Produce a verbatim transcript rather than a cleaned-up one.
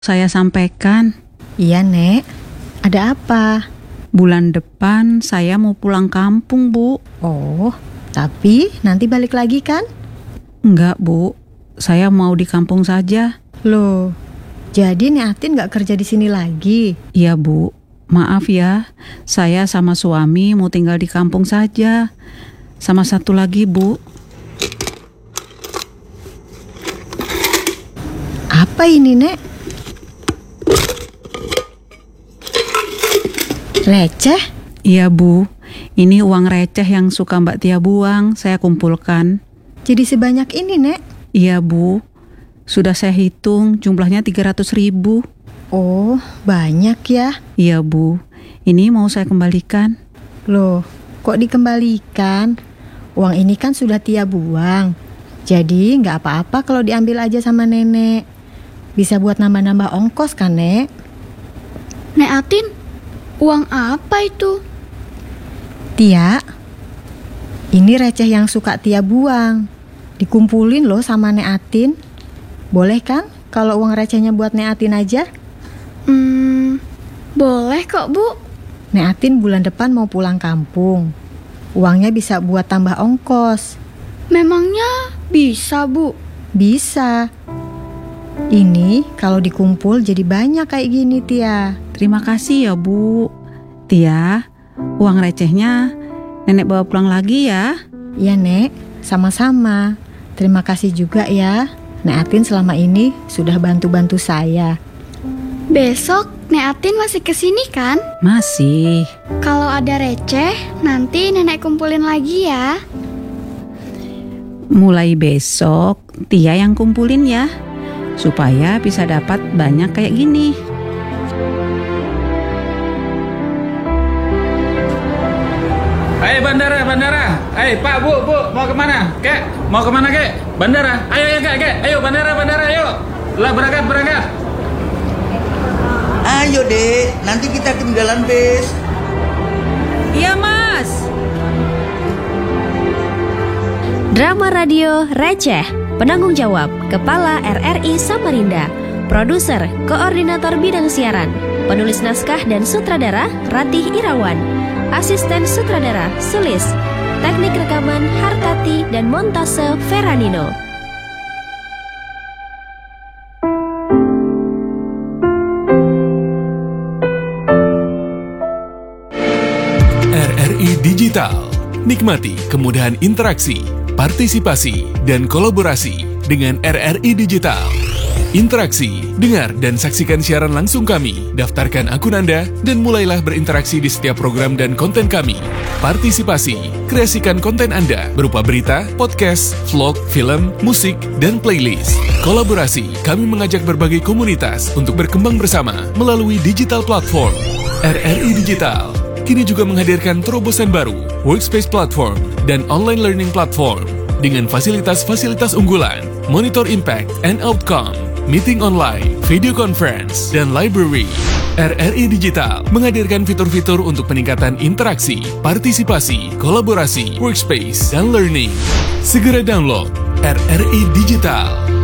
saya sampaikan. Iya, Nek. Ada apa? Bulan depan saya mau pulang kampung, Bu. Oh, tapi nanti balik lagi kan? Enggak, Bu. Saya mau di kampung saja. Loh, jadi Nek Atin gak kerja di sini lagi? Iya, Bu. Maaf ya, saya sama suami mau tinggal di kampung saja. Sama satu lagi, Bu. Apa ini, Nek? Receh? Iya, Bu. Ini uang receh yang suka Mbak Tia buang, saya kumpulkan. Jadi sebanyak ini, Nek? Iya, Bu. Sudah saya hitung, jumlahnya tiga ratus ribu. Oh, banyak ya? Iya, Bu. Ini mau saya kembalikan. Loh, kok dikembalikan? Uang ini kan sudah Tia buang. Jadi nggak apa-apa kalau diambil aja sama nenek. Bisa buat nambah-nambah ongkos kan, Nek? Nek Atin, uang apa itu? Tia, ini receh yang suka Tia buang. Dikumpulin loh sama Nek Atin. Boleh kan kalau uang recehnya buat Nek Atin aja? Hmm, boleh kok, Bu. Nek Atin bulan depan mau pulang kampung. Uangnya bisa buat tambah ongkos. Memangnya bisa, Bu? Bisa. Ini kalau dikumpul jadi banyak kayak gini, Tia. Terima kasih ya, Bu. Tia, uang recehnya nenek bawa pulang lagi ya. Iya, Nek. Sama-sama. Terima kasih juga ya. Nek Atin selama ini sudah bantu-bantu saya. Besok Nek Atin masih kesini kan? Masih. Kalau ada receh, nanti nenek kumpulin lagi ya. Mulai besok, Tia yang kumpulin ya, supaya bisa dapat banyak kayak gini. Hai bandara, bandara. Hai Pak, Bu, Bu, mau kemana? Kek, mau kemana kek? Bandara. Ayo ya kek, kek. Ayo bandara, bandara, ayo. Lah berangkat, berangkat. Ayo dek, nanti kita ketinggalan bis. Iya, Mas. Drama radio Receh. Penanggung jawab Kepala R R I Samarinda. Produser Koordinator Bidang Siaran. Penulis naskah dan sutradara Ratih Irawan. Asisten sutradara Sulis. Teknik rekaman Hartati dan montase Feranino. R R I Digital. Nikmati kemudahan interaksi, partisipasi, dan kolaborasi dengan R R I Digital. Interaksi, dengar dan saksikan siaran langsung kami, daftarkan akun Anda, dan mulailah berinteraksi di setiap program dan konten kami. Partisipasi, kreasikan konten Anda berupa berita, podcast, vlog, film, musik, dan playlist. Kolaborasi, kami mengajak berbagai komunitas untuk berkembang bersama melalui digital platform. R R I Digital kini juga menghadirkan terobosan baru, workspace platform, dan online learning platform dengan fasilitas-fasilitas unggulan, monitor impact and outcome, meeting online, video conference, dan library. R R I Digital menghadirkan fitur-fitur untuk peningkatan interaksi, partisipasi, kolaborasi, workspace, dan learning. Segera download R R I Digital.